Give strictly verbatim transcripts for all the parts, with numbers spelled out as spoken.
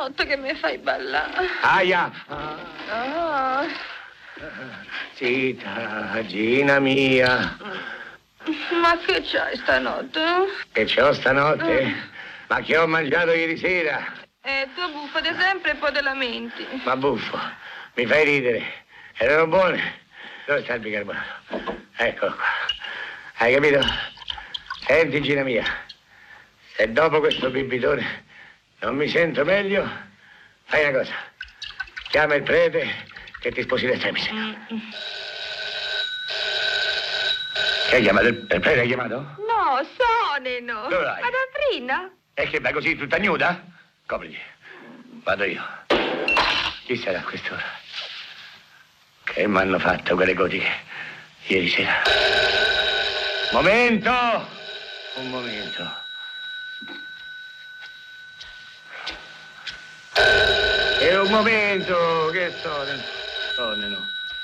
stanotte che mi fai ballare. Aia! Ah. Zitta, Gina mia. Ma che c'hai stanotte? Che c'ho stanotte? Mm. Ma che ho mangiato ieri sera? Eh, tu buffo di sempre e poi te lamenti. Ma buffo, mi fai ridere. Erano buone. Dove sta il bicarbonato? Ecco qua. Hai capito? Senti, Gina mia, se dopo questo bibitone non mi sento meglio, fai una cosa. Chiama il prete che ti sposi le tremise. Mm. Che hai chiamato? Il prete hai chiamato? No, sonino. Dove vai? Ad Aprina. E che vai così tutta nuda? Copriti. Vado io. Chi sarà a quest'ora? Che mi hanno fatto quelle gotiche ieri sera? Momento! Un momento. E un momento, che sonno? Sonno.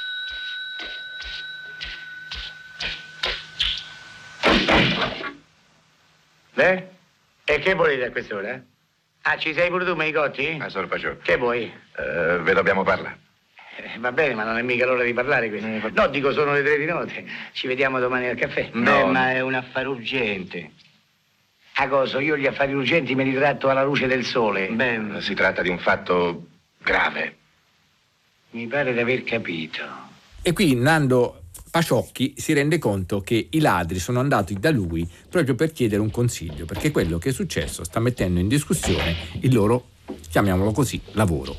Beh? E che volete a quest'ora? Eh? Ah, ci sei pure tu, Meicotti? Ah, sono Paciocchi. Che vuoi? Uh, ve dobbiamo parlare. Eh, va bene, ma non è mica l'ora di parlare questo. Mm. No, dico, sono le tre di notte. Ci vediamo domani al caffè. No. Beh, ma è un affare urgente. A cosa? Io gli affari urgenti me li tratto alla luce del sole. Beh, si tratta di un fatto grave. Mi pare di aver capito. E qui Nando Paciocchi si rende conto che i ladri sono andati da lui proprio per chiedere un consiglio, perché quello che è successo sta mettendo in discussione il loro, chiamiamolo così, lavoro.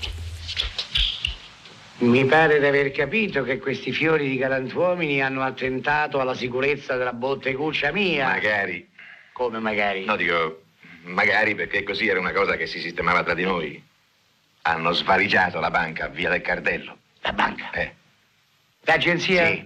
Mi pare di aver capito che questi fiori di galantuomini hanno attentato alla sicurezza della botteguccia mia. Magari. Come magari? No, dico, magari perché così era una cosa che si sistemava tra di noi. Hanno svaligiato la banca a Via del Cardello. La banca? Eh. L'agenzia? Sì.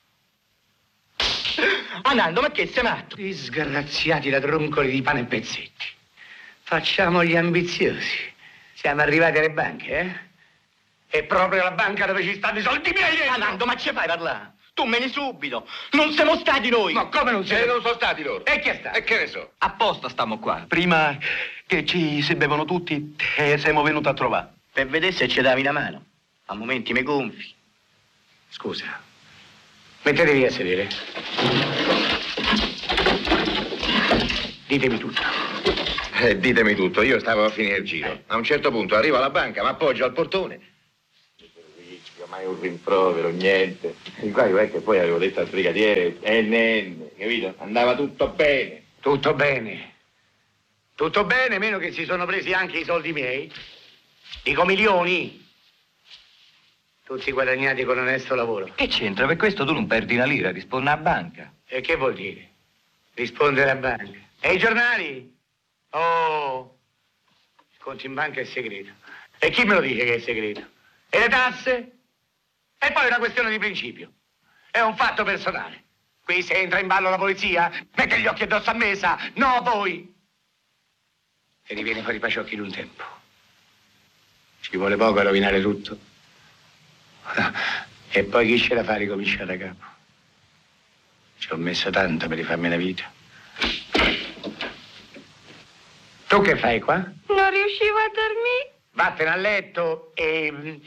Ah, Nando, ma che sei matto? Disgraziati da troncoli di pane e pezzetti. Facciamo gli ambiziosi. Siamo arrivati alle banche, eh? È proprio la banca dove ci stanno i soldi miei! Ah, Nando, ma ci fai parlare? Tu me ne subito. Non siamo stati noi. Ma come non siamo? Eh, non sono stati loro. E chi è stato? E che ne so? Apposta stiamo qua. Prima che ci si bevono tutti, e siamo venuti a trovare. Per vedere se ci davi una mano. A momenti mi gonfi. Scusa. Mettetevi a sedere. Ditemi tutto. Eh, ditemi tutto, io stavo a finire il giro. A un certo punto arrivo alla banca, mi appoggio al portone. Mai un rimprovero, niente. Il guaio è che poi avevo detto al brigadiere, e niente, capito? Andava tutto bene. Tutto bene. Tutto bene, meno che si sono presi anche i soldi miei. Dico milioni. Tutti guadagnati con onesto lavoro. Che c'entra? Per questo tu non perdi una lira, rispondi alla banca. E che vuol dire? Rispondere a banca. E i giornali? Oh, il conto in banca è segreto. E chi me lo dice che è segreto? E le tasse? E poi è una questione di principio. È un fatto personale. Qui se entra in ballo la polizia, mette gli occhi addosso a mesa. No, voi. E riviene fuori Paciocchi in un tempo. Ci vuole poco a rovinare tutto. E poi chi ce la fa a ricominciare da capo? Ci ho messo tanto per rifarmi la vita. Tu che fai qua? Non riuscivo a dormire. Vattene a letto e...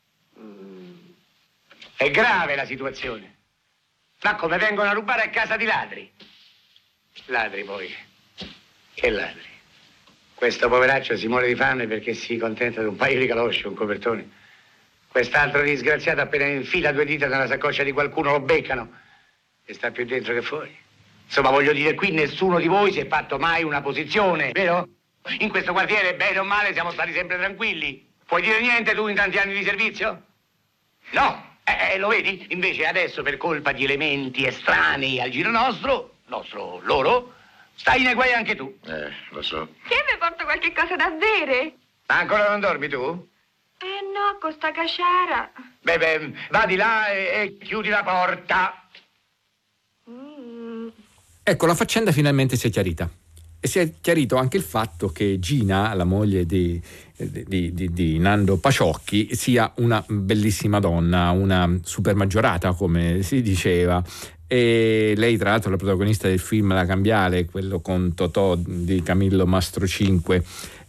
È grave la situazione. Ma come vengono a rubare a casa di ladri? Ladri poi. Che ladri? Questo poveraccio si muore di fame perché si contenta di un paio di calosci, un copertone. Quest'altro disgraziato appena infila due dita nella saccoccia di qualcuno lo beccano e sta più dentro che fuori. Insomma, voglio dire, qui nessuno di voi si è fatto mai una posizione, vero? In questo quartiere, bene o male, siamo stati sempre tranquilli. Puoi dire niente tu in tanti anni di servizio? No. Eh, lo vedi? Invece adesso, per colpa di elementi estranei al giro nostro, nostro, loro, stai nei guai anche tu. Eh, lo so. Che mi porto qualche cosa da bere? Ma ancora non dormi tu? Eh no, con sta casciara. Beh, beh, va di là e, e chiudi la porta. Mm. Ecco, la faccenda finalmente si è chiarita. E si è chiarito anche il fatto che Gina, la moglie di, di, di, di Nando Paciocchi, sia una bellissima donna, una super maggiorata, come si diceva. E lei, tra l'altro, è la protagonista del film La Cambiale, quello con Totò di Camillo Mastrocinque.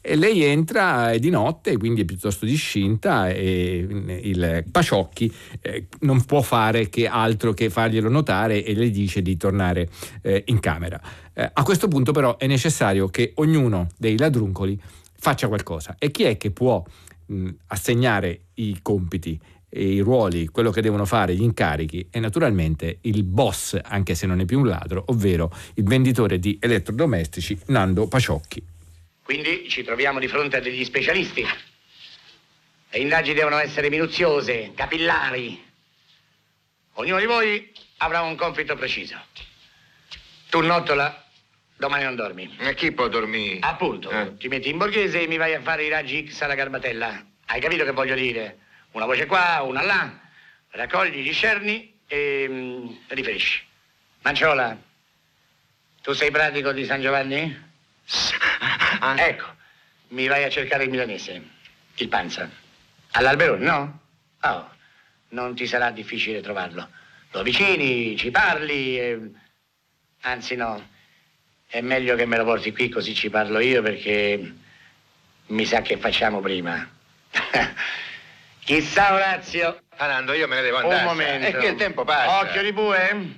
E lei entra è di notte, quindi è piuttosto discinta, e il Paciocchi eh, non può fare che altro che farglielo notare e le dice di tornare eh, in camera. Eh, a questo punto però è necessario che ognuno dei ladruncoli faccia qualcosa. E chi è che può mh, assegnare i compiti e i ruoli, quello che devono fare, gli incarichi? E naturalmente il boss, anche se non è più un ladro, ovvero il venditore di elettrodomestici Nando Paciocchi. Quindi ci troviamo di fronte a degli specialisti. Le indagini devono essere minuziose, capillari. Ognuno di voi avrà un compito preciso. Tu, Nottola, domani non dormi. E chi può dormire? Appunto, Eh. ti metti in borghese e mi vai a fare i raggi X alla garbatella. Hai capito che voglio dire? Una voce qua, una là. Raccogli, discerni e mm, riferisci. Manciola, tu sei pratico di San Giovanni? Ah. Ecco, mi vai a cercare il milanese, il Panza. All'Alberone, no? Oh, non ti sarà difficile trovarlo. Lo avvicini, ci parli e... Anzi no, è meglio che me lo porti qui così ci parlo io perché mi sa che facciamo prima. Chissà, Orazio. Ah, Nando, io me ne devo andare. Un momento. È che il tempo passa. Occhio di bue.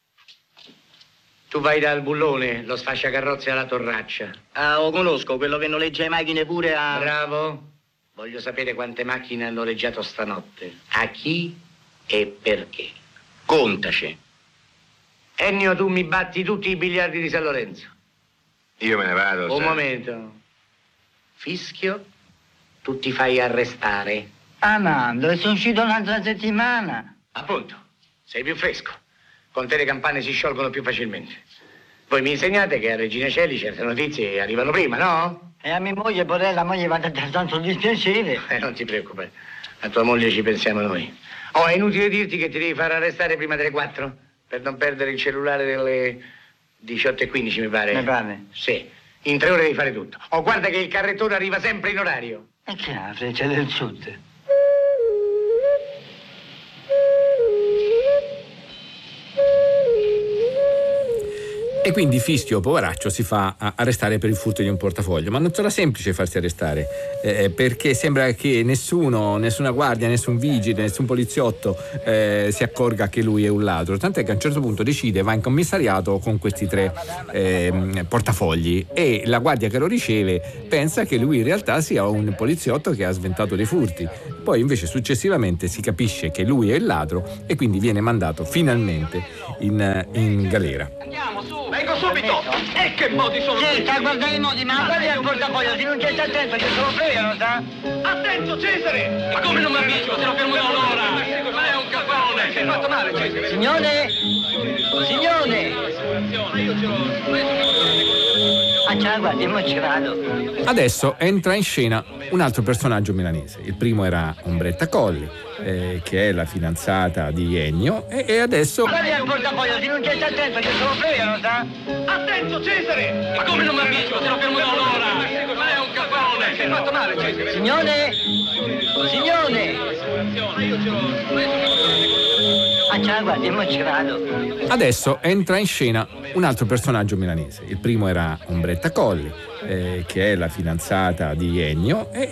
Tu vai dal bullone, lo sfasciacarrozze alla torraccia. Ah, lo conosco, quello che noleggia le macchine pure a... Bravo. Voglio sapere quante macchine hanno noleggiato stanotte. A chi e perché. Contaci. Ennio, tu mi batti tutti i biliardi di San Lorenzo. Io me ne vado. Un sai. momento. Fischio, tu ti fai arrestare. Ah, Nando, sono uscito un'altra settimana. Appunto, sei più fresco. Con te le campane si sciolgono più facilmente. Voi mi insegnate che a Regina Coeli certe notizie arrivano prima, no? E a mia moglie, pure la moglie va da tanto dispiacere. Eh, non ti preoccupare. A tua moglie ci pensiamo noi. Oh, è inutile dirti che ti devi far arrestare prima delle quattro per non perdere il cellulare delle diciotto e quindici, mi pare. Mi pare. Sì. In tre ore devi fare tutto. Oh, guarda che il carrettone arriva sempre in orario. E che è la freccia del sud? E quindi Fischio, poveraccio, si fa arrestare per il furto di un portafoglio. Ma non sarà semplice farsi arrestare, eh, perché sembra che nessuno, nessuna guardia, nessun vigile, nessun poliziotto eh, si accorga che lui è un ladro. Tant'è che a un certo punto decide, va in commissariato con questi tre eh, portafogli, e la guardia che lo riceve pensa che lui in realtà sia un poliziotto che ha sventato dei furti. Poi invece successivamente si capisce che lui è il ladro e quindi viene mandato finalmente in, in galera. Andiamo su! Vengo subito! E che modi sono Sì, questi? sta guardando i modi, ma guarda il portafoglio, se non c'è sta attento che se lo fregano, sa? Attento, Cesare! Ma come non mi avviso? Te lo fermo da un'ora! Ma è un cappone! Si è fatto male, Cesare! Signore? Signore? Ah, ciao, guarda, io mo ci vado. Adesso entra in scena un altro personaggio milanese. Il primo era Ombretta Colli, eh, che è la fidanzata di Ennio, e, e adesso Guarda il portafoglio, se non c'è sta attento che se lo fregano, sa? Attento, Cesare! Ma come non mi avviso? Te lo fermo da un'ora! Ma è un cappone! Si è fatto male, Cesare! Signore? Signore? Ah, ciao, guarda, io mo ci vado. Adesso entra in scena un altro personaggio milanese. Il primo era Ombretta Colli, eh, che è la fidanzata di Ennio, e,